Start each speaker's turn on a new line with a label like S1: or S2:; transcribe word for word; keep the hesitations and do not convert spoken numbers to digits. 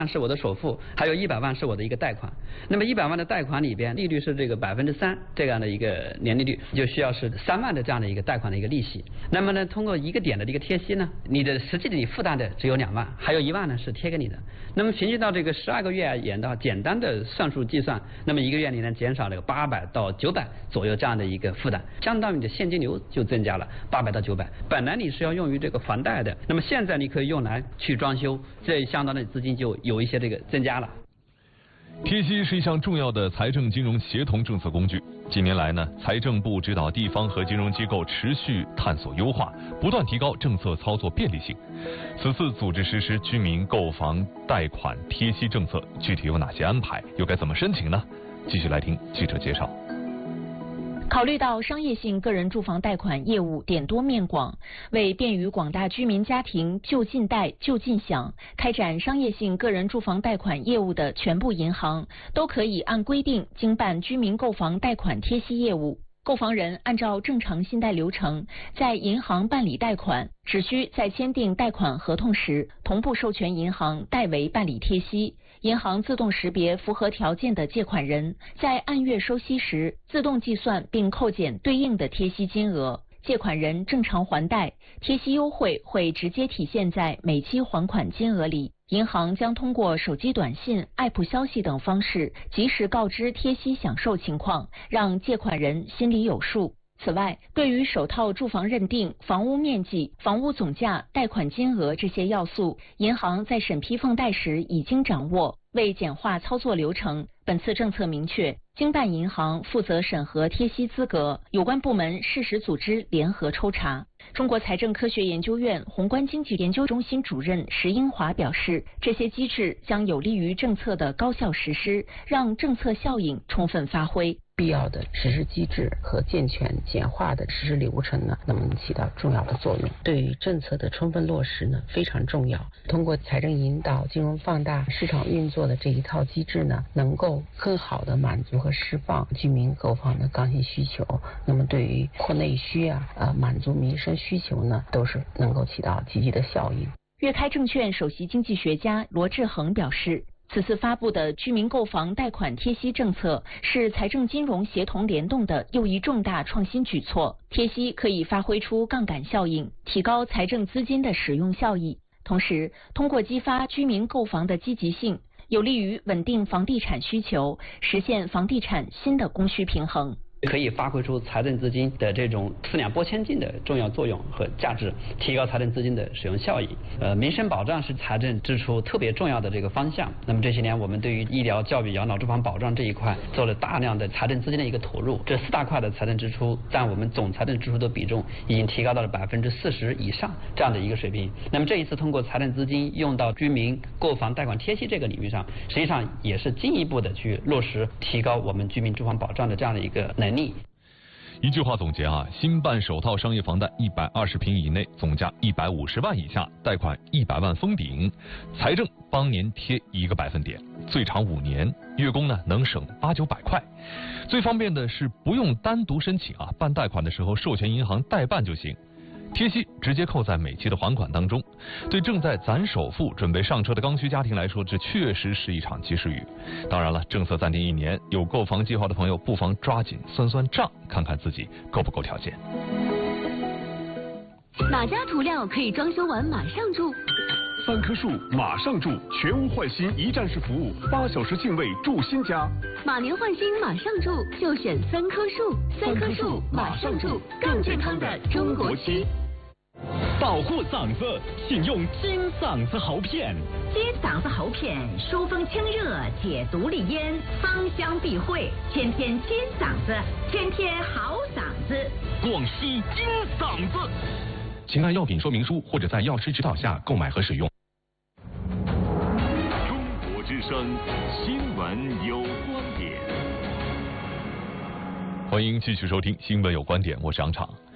S1: 是我的首付，还有一百万是我的一个贷款。那么一百万的贷款里边，利率是这个百分之三这样的一个年利率，就需要是三万的这样的一个贷款的一个利息。那么呢，通过一个点的这个贴息呢，你的实际的你负担的只有两万，还有一万呢是贴给你的。那么平均到这个十二个月而言的话，简单的算术计算，那么一个月你能减少这个八百到九百左右这样的一个负担，相当于你的现金流就增加了八百到九百。本来你是要用于这个还贷的，那么现在你可以用来去装修，这相当的资金就有一些这个增加了。
S2: 贴息是一项重要的财政金融协同政策工具。近年来呢，财政部指导地方和金融机构持续探索优化，不断提高政策操作便利性。此次组织实施居民购房贷款贴息政策，具体有哪些安排，又该怎么申请呢？继续来听记者介绍。
S3: 考虑到商业性个人住房贷款业务点多面广，为便于广大居民家庭就近贷就近享，开展商业性个人住房贷款业务的全部银行都可以按规定经办居民购房贷款贴息业务。购房人按照正常信贷流程，在银行办理贷款，只需在签订贷款合同时，同步授权银行代为办理贴息。银行自动识别符合条件的借款人，在按月收息时，自动计算并扣减对应的贴息金额。借款人正常还贷，贴息优惠会直接体现在每期还款金额里。银行将通过手机短信、App 消息等方式，及时告知贴息享受情况，让借款人心里有数。此外，对于首套住房认定、房屋面积、房屋总价、贷款金额这些要素，银行在审批放贷时已经掌握。为简化操作流程，本次政策明确，经办银行负责审核贴息资格，有关部门适时组织联合抽查。中国财政科学研究院宏观经济研究中心主任石英华表示，这些机制将有利于政策的高效实施，让政策效应充分发挥。
S4: 必要的实施机制和健全简化的实施流程呢，那么起到重要的作用。对于政策的充分落实呢，非常重要。通过财政引导、金融放大、市场运作的这一套机制呢，能够更好的满足和释放居民购房的刚性需求。那么对于扩内需啊、呃满足民生需求呢，都是能够起到积极的效应。
S3: 粤开证券首席经济学家罗志恒表示，此次发布的居民购房贷款贴息政策是财政金融协同联动的又一重大创新举措。贴息可以发挥出杠杆效应，提高财政资金的使用效益，同时通过激发居民购房的积极性，有利于稳定房地产需求，实现房地产新的供需平衡。
S1: 可以发挥出财政资金的这种四两拨千斤的重要作用和价值，提高财政资金的使用效益。呃，民生保障是财政支出特别重要的这个方向。那么这些年，我们对于医疗、教育、养老、住房保障这一块做了大量的财政资金的一个投入。这四大块的财政支出占我们总财政支出的比重已经提高到了百分之四十以上这样的一个水平。那么这一次通过财政资金用到居民购房贷款贴息这个领域上，实际上也是进一步的去落实提高我们居民住房保障的这样的一个能力。
S2: 一句话总结啊，新办首套商业房贷一百二十平以内，总价一百五十万以下，贷款一百万封顶，财政帮您贴一个百分点，最长五年，月供呢能省八九百块。最方便的是不用单独申请啊，办贷款的时候授权银行代办就行。贴息直接扣在每期的还款当中，对正在攒首付准备上车的刚需家庭来说，这确实是一场及时雨。当然了，政策暂定一年，有购房计划的朋友不妨抓紧算算账，看看自己够不够条件。
S5: 哪家涂料可以装修完马上住？
S6: 三棵树马上住，全屋换新一站式服务，八小时净位住新家。
S5: 马年换新马上住，就选三棵树。三棵树马上住，更健康的中国漆。
S7: 保护嗓子，请用金嗓子喉片。
S8: 金嗓子喉片疏风清热，解毒利咽，芳香避秽，天天金嗓子，天天好嗓子。
S7: 广西金嗓子。
S9: 请按药品说明书或者在药师指导下购买和使用。
S6: 中国之声新闻有观点，
S2: 欢迎继续收听新闻有观点，我是杨昶。